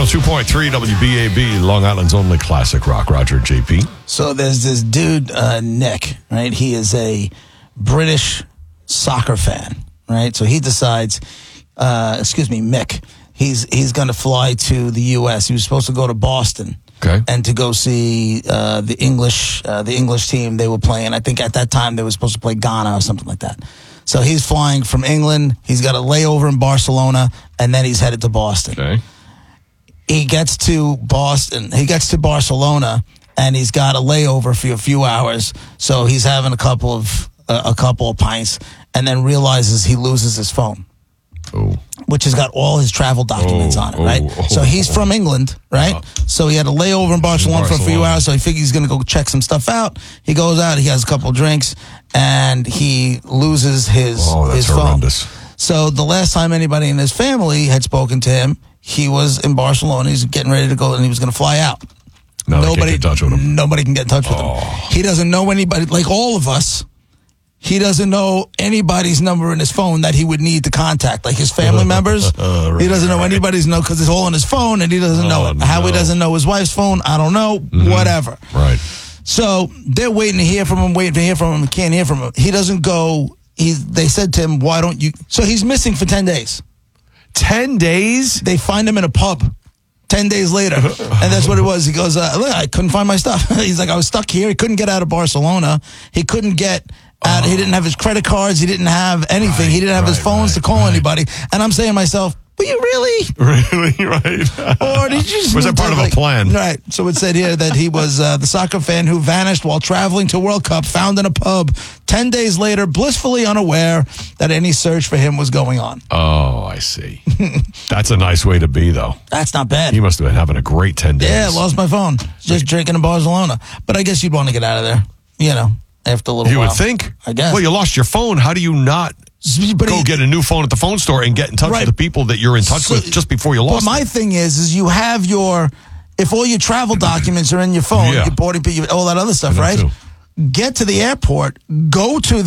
102.3 WBAB, Long Island's only classic rock. Roger and JP. So there's this dude, Nick, right? He is a British soccer fan, right? So he decides, Mick, he's going to fly to the U.S. He was supposed to go to Boston. Okay. And to go see the English team they were playing. I think at that time they were supposed to play Ghana or something like that. So he's flying from England. He's got a layover in Barcelona, and then he's headed to Boston. Okay. He gets to Boston. He gets to Barcelona, and he's got a layover for a few hours. So he's having a couple of pints, and then realizes he loses his phone. Oh. Which has got all his travel documents on it, right? So he's from England, right? So he had a layover in Barcelona for a few hours, so he figured he's going to go check some stuff out. He goes out, he has a couple of drinks, and he loses his phone. Horrendous. So the last time anybody in his family had spoken to him, he was in Barcelona. He's getting ready to go, and he was going to fly out. Nobody can get in touch with him. Nobody can get in touch with him. He doesn't know anybody, like all of us. He doesn't know anybody's number in his phone that he would need to contact, like his family members. He doesn't know anybody's number because it's all on his phone, and he doesn't know it. How he doesn't know his wife's phone, I don't know. Whatever. Right. So they're waiting to hear from him, He can't hear from him. He doesn't go. They said to him, why don't you? So he's missing for 10 days. 10 days? They find him in a pub 10 days later. And that's what it was. He goes, look, I couldn't find my stuff. He's like, I was stuck here. He couldn't get out of Barcelona. He couldn't get out. He didn't have his credit cards. He didn't have anything. He didn't have his phones to call anybody. And I'm saying to myself, were you really? Really? Right. Or did you just... Was that part of a plan? Right. So it said here that he was the soccer fan who vanished while traveling to World Cup, found in a pub 10 days later, blissfully unaware that any search for him was going on. Oh, I see. That's a nice way to be, though. That's not bad. He must have been having a great 10 days. Yeah, lost my phone. Just drinking in Barcelona. But I guess you'd want to get out of there, after a little while. You would think. I guess. Well, you lost your phone. How do you not go get a new phone at the phone store and get in touch with the people that you're in touch with just before you lost But my thing is you have if all your travel documents are in your phone, your boarding, all that other stuff, right? Too. Get to the airport, go to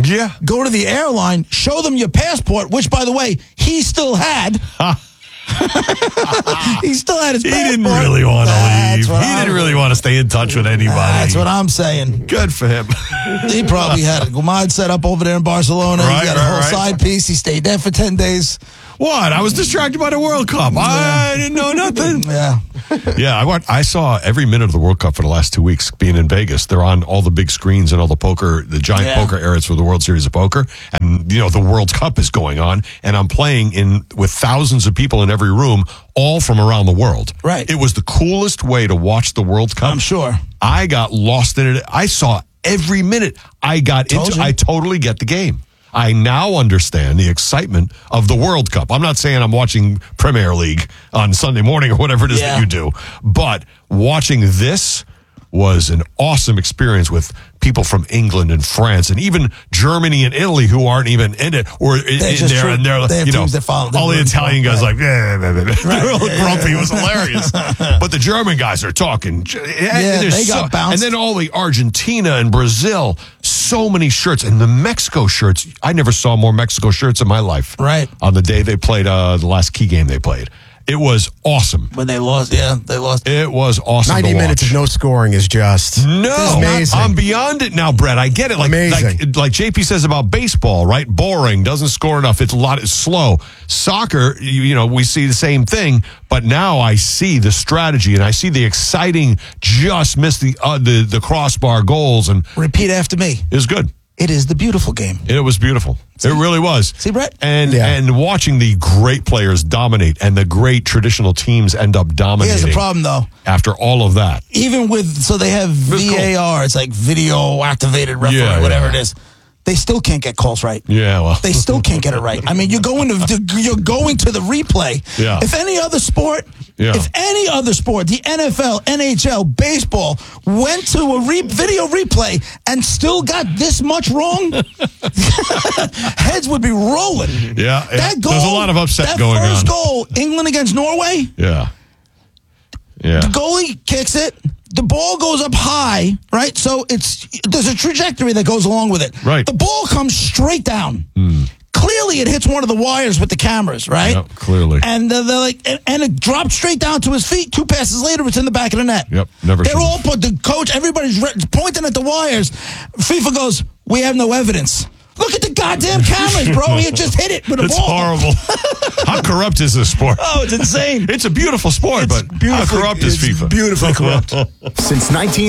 the airline, show them your passport, which, by the way, he still had. He still had his passport. He didn't really want to leave. He didn't really want to stay in touch with anybody. That's what I'm saying. Good for him. He probably had a Gumad set up over there in Barcelona. He got a whole side piece. He stayed there for 10 days. What? I was distracted by the World Cup. I didn't know nothing. Yeah. I saw every minute of the World Cup for the last 2 weeks being in Vegas. They're on all the big screens and all the giant poker areas for the World Series of Poker. And, the World Cup is going on. And I'm playing with thousands of people in every room, all from around the world. Right. It was the coolest way to watch the World Cup. I'm sure. I got lost in it. I saw every minute. I totally get the game. I now understand the excitement of the World Cup. I'm not saying I'm watching Premier League on Sunday morning or whatever it is that you do, but watching this was an awesome experience with people from England and France and even Germany and Italy who aren't even in it or in there. And they're, all the Italian guys they're all grumpy. It was hilarious. But the German guys are talking. They got bounced. And then all the Argentina and Brazil, so many shirts. And the Mexico shirts, I never saw more Mexico shirts in my life. Right. On the day they played, the last key game they played. It was awesome. When they lost, they lost. It was awesome. 90 minutes of no scoring is just amazing. I'm beyond it now, Brett. I get it. Like JP says about baseball, right? Boring, doesn't score enough. It's slow. Soccer, we see the same thing, but now I see the strategy and I see the exciting. Just miss the crossbar goals and repeat after me. It was good. It is the beautiful game. It was beautiful. It really was. See, Brett? And watching the great players dominate and the great traditional teams end up dominating. Here's the problem, though. After all of that. Even so they have VAR. Cool. It's like video activated referee, whatever it is. They still can't get calls right. Yeah, well. They still can't get it right. I mean, you're going to the replay. Yeah. If any other sport, the NFL, NHL, baseball, went to a video replay and still got this much wrong, heads would be rolling. Yeah. That goal, there's a lot of upset going on. That first goal, England against Norway. Yeah. The goalie kicks it. The ball goes up high, right? So there's a trajectory that goes along with it. Right. The ball comes straight down. Clearly, it hits one of the wires with the cameras, right? Yep, clearly. And they're like, and it dropped straight down to his feet. 2 passes later, it's in the back of the net. Yep, never. They're all put. The coach, everybody's pointing at the wires. FIFA goes, "We have no evidence." Look at the goddamn cameras, bro. He had just hit it with a ball. It's horrible. How corrupt is this sport? Oh, it's insane. It's a beautiful sport, but how corrupt is FIFA? Beautifully corrupt. Since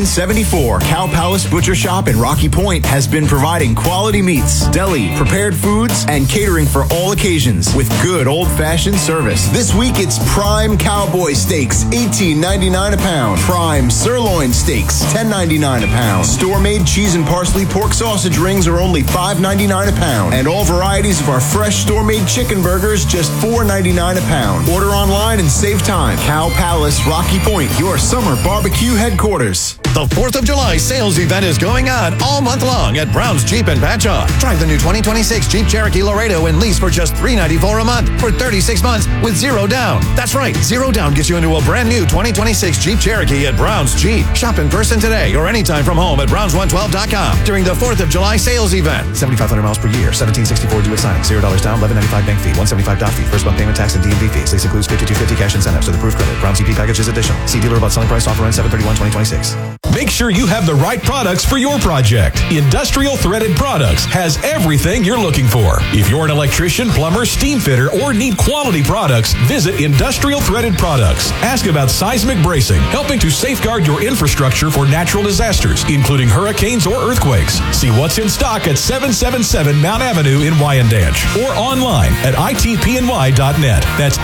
1974, Cow Palace Butcher Shop in Rocky Point has been providing quality meats, deli, prepared foods, and catering for all occasions with good old-fashioned service. This week, it's Prime Cowboy Steaks, $18.99 a pound. Prime Sirloin Steaks, $10.99 a pound. Store-made cheese and parsley pork sausage rings are only $5.99 a pound. And all varieties of our fresh store-made chicken burgers, just $4.99 a pound. Order online and save time. Cow Palace, Rocky Point, your summer barbecue headquarters. The 4th of July sales event is going on all month long at Brown's Jeep in Patchogue. Drive the new 2026 Jeep Cherokee Laredo and lease for just $394 a month for 36 months with zero down. That's right, zero down gets you into a brand new 2026 Jeep Cherokee at Brown's Jeep. Shop in person today or anytime from home at Browns112.com during the 4th of July sales event. 7,500 miles per year, 1764 due at signing, $0 down, $11.95 bank fee, $175 doc fee, first month payment tax and DMV fees. Lease includes $52.50 cash incentives with approved credit. Brown CP package is additional. See dealer about selling price, offer ends 7/31/2026. Make sure you have the right products for your project. Industrial Threaded Products has everything you're looking for. If you're an electrician, plumber, steam fitter, or need quality products, visit Industrial Threaded Products. Ask about seismic bracing, helping to safeguard your infrastructure for natural disasters, including hurricanes or earthquakes. See what's in stock at 777 Mount Avenue in Wyandanch or online at itpny.net. That's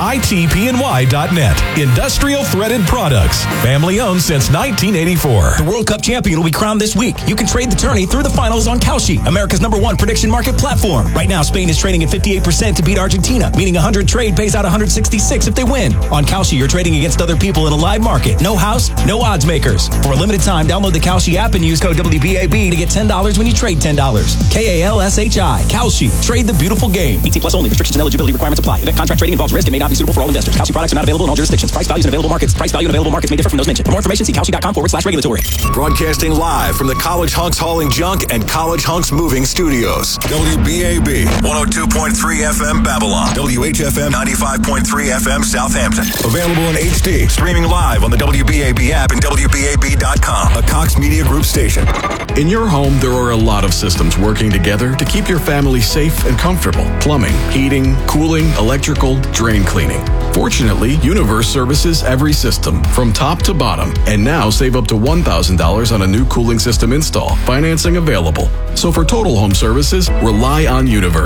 itpny.net. Industrial Threaded Products. Family owned since 1984. The World Cup champion will be crowned this week. You can trade the tourney through the finals on Kalshi, America's #1 prediction market platform. Right now, Spain is trading at 58% to beat Argentina, meaning 100 trade pays out 166 if they win. On Kalshi, you're trading against other people in a live market. No house, no odds makers. For a limited time, download the Kalshi app and use code WBAB to get $10 when you trade $10. KALSHI. Kalshi. Trade the beautiful game. 18 plus only. Restrictions and eligibility requirements apply. Event contract trading involves risk and may not be suitable for all investors. Kalshi products are not available in all jurisdictions. Price, values, and available markets. Price, value, and available markets may differ from those mentioned. For more information, see kalshi.com/regulatory. Broadcasting live from the College Hunks Hauling Junk and College Hunks Moving Studios. WBAB 102.3 FM Babylon. WHFM 95.3 FM Southampton. Available in HD. Streaming live on the WBAB app and WBAB.com. A Cox Media Group station. In your home, there are a lot of systems working together to keep your family safe and comfortable. Plumbing, heating, cooling, electrical, drain cleaning. Fortunately, Universe services every system from top to bottom. And now save up to $1,000 on a new cooling system install. Financing available. So for total home services, rely on Universe.